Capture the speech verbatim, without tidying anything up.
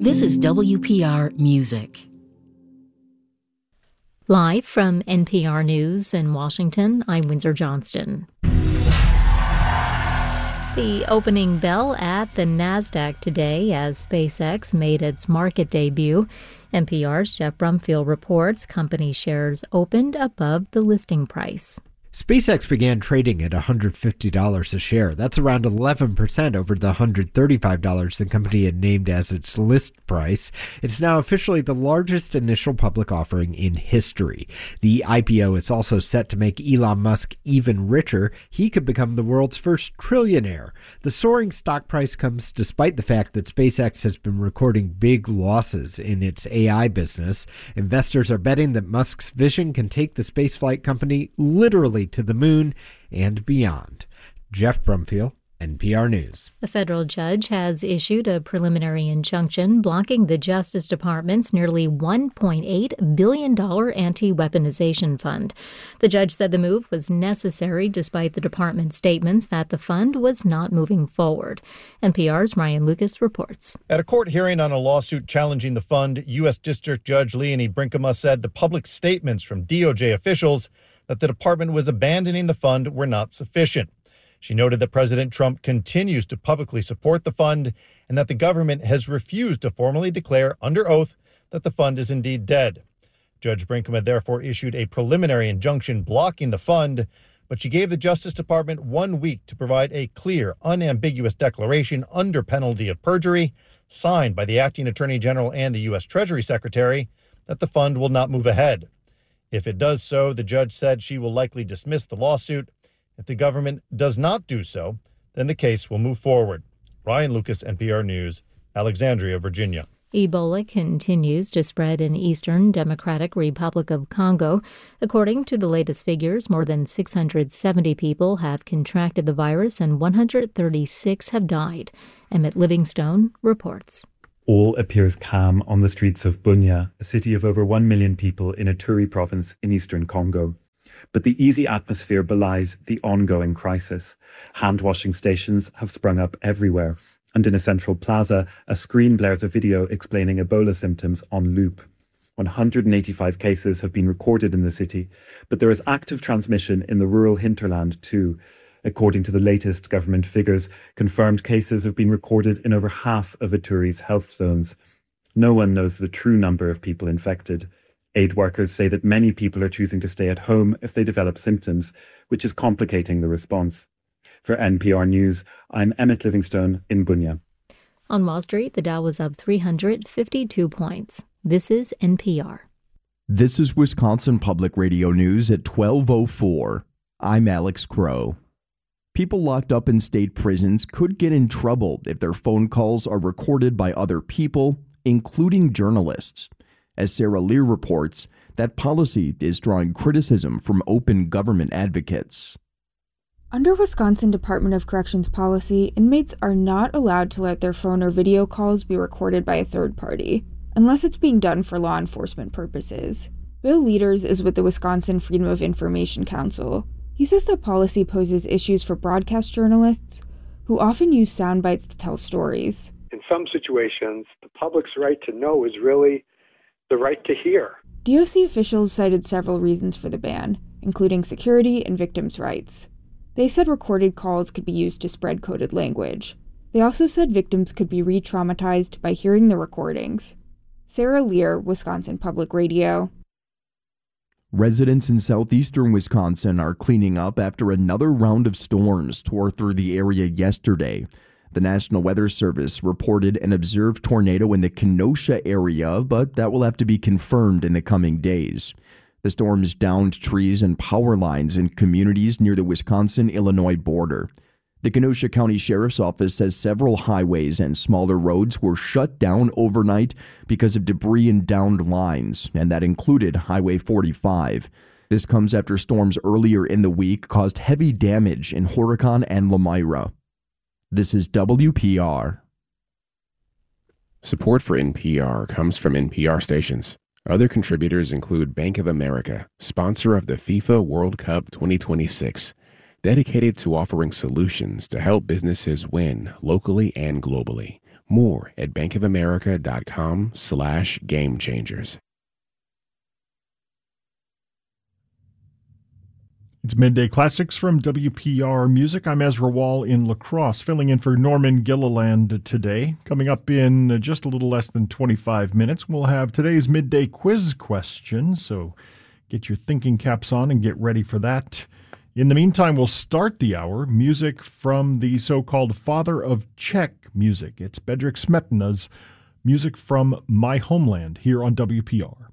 This is W P R Music. Live from N P R News in Washington, I'm Windsor Johnston. The opening bell at the NASDAQ today as SpaceX made its market debut. N P R's Jeff Brumfield reports company shares opened above the listing price. SpaceX began trading at one hundred fifty dollars a share. That's around eleven percent over the one hundred thirty-five dollars the company had named as its list price. It's now officially the largest initial public offering in history. The I P O is also set to make Elon Musk even richer. He could become the world's first trillionaire. The soaring stock price comes despite the fact that SpaceX has been recording big losses in its A I business. Investors are betting that Musk's vision can take the spaceflight company literally to the moon and beyond. Jeff Brumfield, N P R News. A federal judge has issued a preliminary injunction blocking the Justice Department's nearly one point eight billion dollars anti-weaponization fund. The judge said the move was necessary despite the department's statements that the fund was not moving forward. N P R's Ryan Lucas reports. At a court hearing on a lawsuit challenging the fund, U S. District Judge Leonie Brinkema said the public statements from D O J officials that the department was abandoning the fund were not sufficient. She noted that President Trump continues to publicly support the fund and that the government has refused to formally declare under oath that the fund is indeed dead. Judge Brinkema therefore issued a preliminary injunction blocking the fund, but she gave the Justice Department one week to provide a clear, unambiguous declaration under penalty of perjury, signed by the acting Attorney General and the U S. Treasury Secretary, that the fund will not move ahead. If it does so, the judge said she will likely dismiss the lawsuit. If the government does not do so, then the case will move forward. Ryan Lucas, N P R News, Alexandria, Virginia. Ebola continues to spread in Eastern Democratic Republic of Congo. According to the latest figures, more than six hundred seventy people have contracted the virus and one hundred thirty-six have died. Emmett Livingstone reports. All appears calm on the streets of Bunia, a city of over one million people in Ituri province in eastern Congo. But the easy atmosphere belies the ongoing crisis. Hand-washing stations have sprung up everywhere, and in a central plaza, a screen blares a video explaining Ebola symptoms on loop. one hundred eighty-five cases have been recorded in the city, but there is active transmission in the rural hinterland too. According to the latest government figures, confirmed cases have been recorded in over half of Ituri's health zones. No one knows the true number of people infected. Aid workers say that many people are choosing to stay at home if they develop symptoms, which is complicating the response. For N P R News, I'm Emmett Livingstone in Bunia. On Wall Street, the Dow was up three hundred fifty-two points. This is N P R. This is Wisconsin Public Radio News at twelve oh four. I'm Alex Crow. People locked up in state prisons could get in trouble if their phone calls are recorded by other people, including journalists. As Sarah Lear reports, that policy is drawing criticism from open government advocates. Under Wisconsin Department of Corrections policy, inmates are not allowed to let their phone or video calls be recorded by a third party, unless it's being done for law enforcement purposes. Bill Leaders is with the Wisconsin Freedom of Information Council. He says the policy poses issues for broadcast journalists, who often use sound bites to tell stories. In some situations, the public's right to know is really the right to hear. D O C officials cited several reasons for the ban, including security and victims' rights. They said recorded calls could be used to spread coded language. They also said victims could be re-traumatized by hearing the recordings. Sarah Lear, Wisconsin Public Radio. Residents in southeastern Wisconsin are cleaning up after another round of storms tore through the area yesterday. The National Weather Service reported an observed tornado in the Kenosha area, but that will have to be confirmed in the coming days. The storms downed trees and power lines in communities near the Wisconsin-Illinois border. The Kenosha County Sheriff's Office says several highways and smaller roads were shut down overnight because of debris and downed lines, and that included Highway forty-five. This comes after storms earlier in the week caused heavy damage in Horicon and Lamira. This is W P R. Support for N P R comes from N P R stations. Other contributors include Bank of America, sponsor of the FIFA World Cup twenty twenty-six, dedicated to offering solutions to help businesses win locally and globally. More at bankofamerica.com slash game changers. It's Midday Classics from W P R Music. I'm Ezra Wall in La Crosse, filling in for Norman Gilliland today. Coming up in just a little less than twenty-five minutes, we'll have today's midday quiz question, so get your thinking caps on and get ready for that. In the meantime, we'll start the hour. Music from the so-called father of Czech music. It's Bedřich Smetana's Music from My Homeland here on W P R.